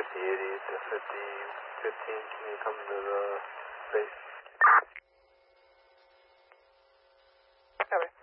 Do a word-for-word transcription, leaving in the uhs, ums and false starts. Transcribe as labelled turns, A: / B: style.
A: fifty eighty to fifty fifteen, can you come to the base?
B: Cover.